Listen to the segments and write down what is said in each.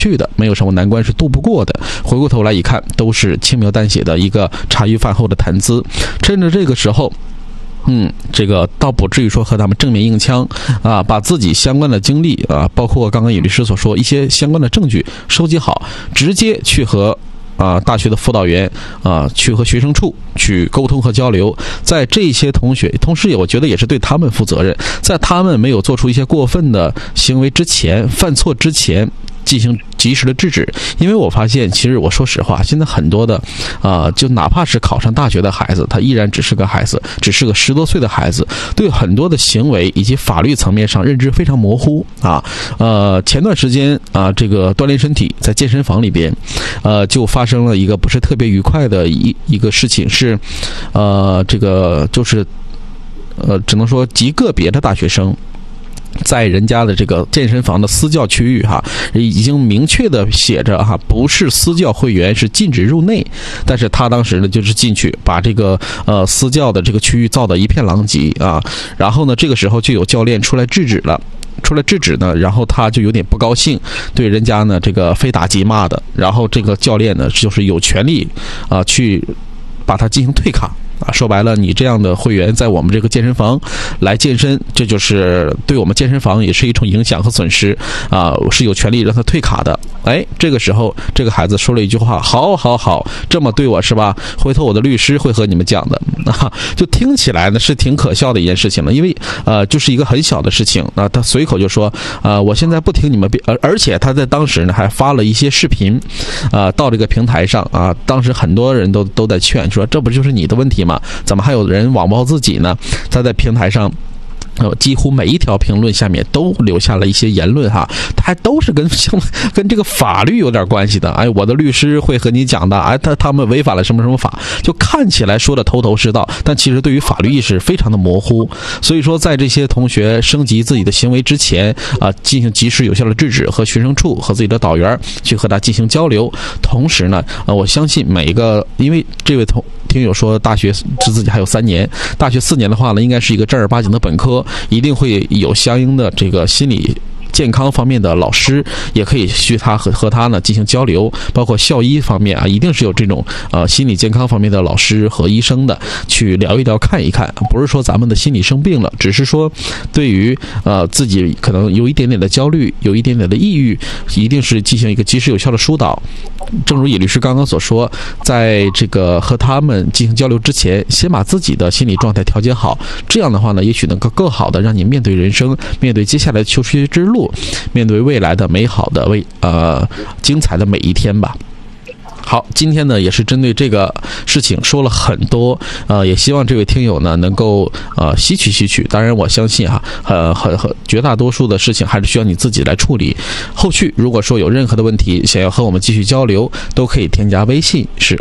去的，没有什么难关是渡不过的。回过头来一看，都是轻描淡写的一个茶余饭后的谈资。趁着这个时候，这个倒不至于说和他们正面硬枪啊，把自己相关的经历啊，包括刚刚尹律师所说一些相关的证据收集好，直接去和大学的辅导员去和学生处去沟通和交流。在这些同学，同时我觉得也是对他们负责任，在他们没有做出一些过分的行为之前，犯错之前，进行及时的制止。因为我发现，其实我说实话，现在很多的就哪怕是考上大学的孩子，他依然只是个孩子，只是个10多岁的孩子，对很多的行为以及法律层面上认知非常模糊前段时间这个锻炼身体在健身房里边就发生了一个不是特别愉快的一个事情，是这个就是只能说极个别的大学生在人家的这个健身房的私教区域已经明确的写着不是私教会员是禁止入内，但是他当时呢就是进去把这个私教的这个区域造得一片狼藉然后呢这个时候就有教练出来制止呢，然后他就有点不高兴，对人家呢这个非打即骂的，然后这个教练呢就是有权利去把他进行退卡。说白了，你这样的会员在我们这个健身房来健身，这就是对我们健身房也是一种影响和损失是有权利让他退卡的。这个时候这个孩子说了一句话，好，这么对我是吧？回头我的律师会和你们讲的就听起来呢是挺可笑的一件事情了，因为就是一个很小的事情他随口就说我现在不听你们而且他在当时呢还发了一些视频到这个平台上当时很多人都在劝说，这不就是你的问题吗？怎么还有人网暴自己呢？他在平台上几乎每一条评论下面都留下了一些言论他还都是跟这个法律有点关系的。我的律师会和你讲的他们违反了什么什么法，就看起来说的头头是道，但其实对于法律意识非常的模糊。所以说在这些同学升级自己的行为之前进行及时有效的制止，和学生处和自己的导员去和他进行交流。同时呢我相信每一个，因为这位听友说大学自己还有3年，大学4年的话呢应该是一个正儿八经的本科，一定会有相应的这个心理健康方面的老师，也可以去他和他呢进行交流，包括校医方面一定是有这种心理健康方面的老师和医生的，去聊一聊看一看。不是说咱们的心理生病了，只是说对于自己可能有一点点的焦虑，有一点点的抑郁，一定是进行一个及时有效的疏导。正如尹律师刚刚所说，在这个和他们进行交流之前，先把自己的心理状态调节好，这样的话呢也许能够更好的让你面对人生，面对接下来的求学之路，面对未来的美好的精彩的每一天吧。好，今天呢也是针对这个事情说了很多，也希望这位听友呢能够吸取。当然我相信绝大多数的事情还是需要你自己来处理。后续如果说有任何的问题想要和我们继续交流，都可以添加微信是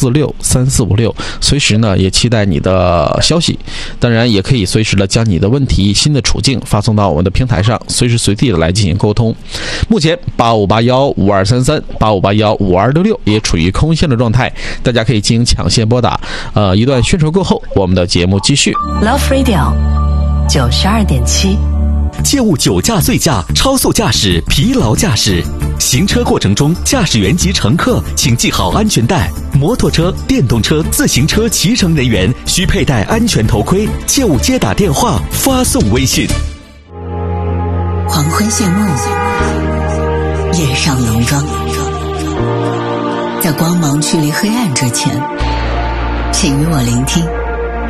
2463456，随时呢也期待你的消息。当然也可以随时的将你的问题、新的处境发送到我们的平台上，随时随地的来进行沟通。目前85815233 85815266也处于空线的状态，大家可以进行抢线拨打。一段宣传过后，我们的节目继续。 Love Radio 92.7。 切勿酒驾、醉驾、超速驾驶、疲劳驾驶。行车过程中，驾驶员及乘客请系好安全带。摩托车、电动车、自行车骑乘人员需佩戴安全头盔，切勿接打电话、发送微信。 黄昏谢幕，夜上浓妆，在光芒驱离黑暗之前，请与我聆听